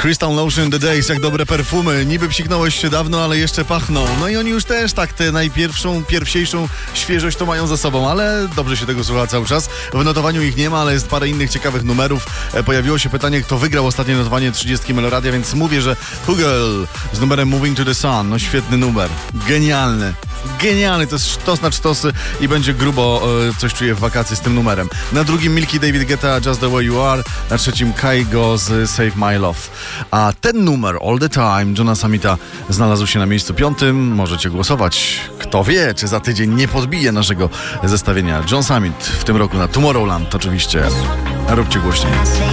Crystal Lotion The Days, jak dobre perfumy. Niby psiknąłeś się dawno, ale jeszcze pachną. No i oni już też tak tę pierwszą świeżość to mają za sobą, ale dobrze się tego słucha cały czas. W notowaniu ich nie ma, ale jest parę innych ciekawych numerów. Pojawiło się pytanie, kto wygrał ostatnie notowanie 30 Meloradia, więc mówię, że Hugel z numerem Moving to the Sun. No świetny numer. Genialny. Genialny, to jest sztos na sztosy i będzie grubo, coś czuję w wakacje z tym numerem. Na drugim Milky, David Guetta, Just the Way You Are. Na trzecim Kygo z Save My Love. A ten numer, All the Time, Johna Summita, znalazł się na miejscu 5. Możecie głosować. Kto wie, czy za tydzień nie podbije naszego zestawienia. John Summit w tym roku na Tomorrowland oczywiście. Róbcie głośniej.